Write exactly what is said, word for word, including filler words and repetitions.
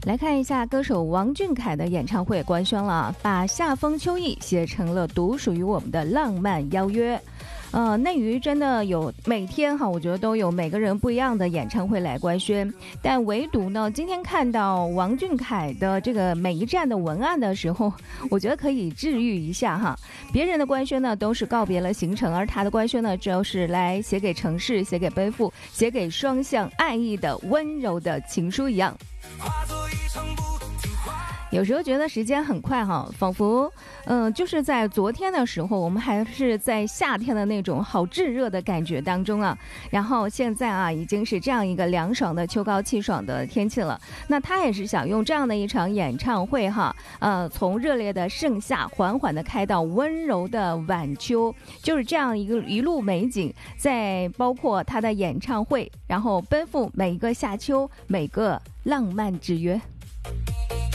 来看一下歌手王俊凯的演唱会官宣了，把夏风秋意写成了独属于我们的浪漫邀约。呃，内娱真的有每天哈，我觉得都有每个人不一样的演唱会来官宣，但唯独呢，今天看到王俊凯的这个每一站的文案的时候，我觉得可以治愈一下哈。别人的官宣呢都是告别了行程，而他的官宣呢，就是来写给城市、写给背负、写给双向爱意的温柔的情书一样。有时候觉得时间很快哈，仿佛嗯、呃，就是在昨天的时候，我们还是在夏天的那种好炙热的感觉当中啊，然后现在啊，已经是这样一个凉爽的秋高气爽的天气了。那他也是想用这样的一场演唱会哈，呃，从热烈的盛夏缓缓的开到温柔的晚秋，就是这样一个一路美景，在包括他的演唱会，然后奔赴每一个夏秋，每个浪漫之约。